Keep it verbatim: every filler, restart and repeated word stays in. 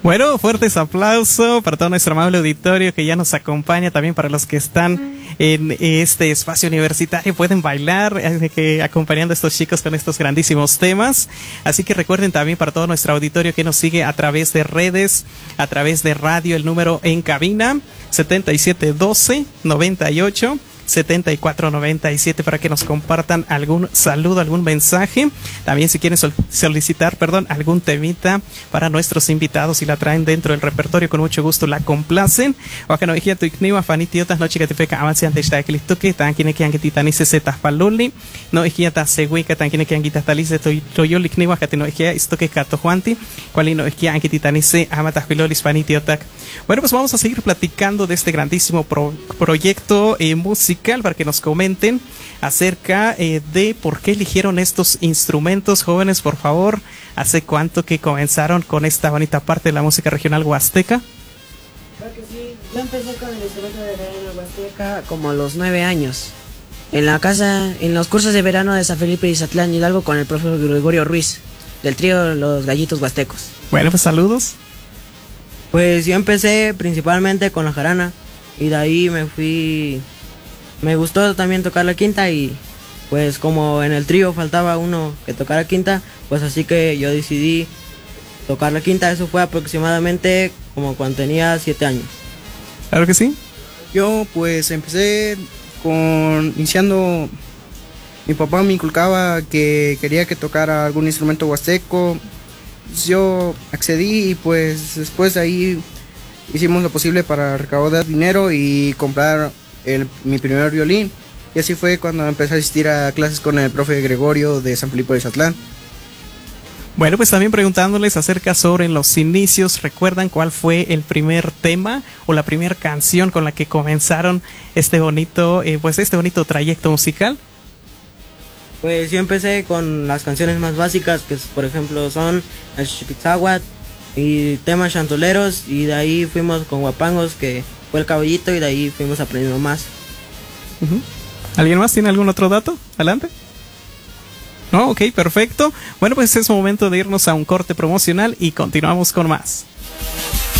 Bueno, fuertes aplausos para todo nuestro amable auditorio que ya nos acompaña, también para los que están en este espacio universitario, pueden bailar eh, que, acompañando a estos chicos con estos grandísimos temas. Así que recuerden también para todo nuestro auditorio que nos sigue a través de redes, a través de radio, el número en cabina setenta y siete doce noventa y ocho setenta y cuatro noventa y siete para que nos compartan algún saludo, algún mensaje. También si quieren sol solicitar, perdón, algún temita para nuestros invitados y la traen dentro del repertorio, con mucho gusto la complacen. O que no dijera tu ikniwa fanitiotas no chica te feca avance ante esta clistuque tan quien que han titanice zetas paluli no dijera ta seguica tan quien que han talice to toyo likniwa que no dijera esto que cato juanti cual no dijera han titanice amatas pilolis fanitiotac. Bueno, pues vamos a seguir platicando de este grandísimo pro proyecto eh, musical para que nos comenten acerca eh, de por qué eligieron estos instrumentos. Jóvenes, por favor, ¿hace cuánto que comenzaron con esta bonita parte de la música regional huasteca? Creo que sí, yo empecé con el instrumento de verano huasteca como a los nueve años. En la casa, en los cursos de verano de San Felipe y Zatlán Hidalgo con el profesor Gregorio Ruiz, del trío Los Gallitos Huastecos. Bueno, pues saludos. Pues yo empecé principalmente con la jarana y de ahí me fui... Me gustó también tocar la quinta y pues como en el trío faltaba uno que tocara quinta, pues así que yo decidí tocar la quinta. Eso fue aproximadamente como cuando tenía siete años. Claro que sí. Yo pues empecé con iniciando, mi papá me inculcaba que quería que tocara algún instrumento huasteco. Yo accedí y pues después de ahí hicimos lo posible para recaudar dinero y comprar El, mi primer violín, y así fue cuando empecé a asistir a clases con el profe Gregorio de San Felipe de Zatlán. Bueno, pues también preguntándoles acerca sobre los inicios. ¿Recuerdan cuál fue el primer tema o la primera canción con la que comenzaron este bonito, eh, pues este bonito trayecto musical? Pues yo empecé con las canciones más básicas, que por ejemplo son el Xipitzahuat y temas chantoleros, y de ahí fuimos con guapangos, que fue el caballito, y de ahí fuimos aprendiendo más. Uh-huh. ¿Alguien más tiene algún otro dato? Adelante. No, ok, perfecto. Bueno, pues es momento de irnos a un corte promocional y continuamos con más.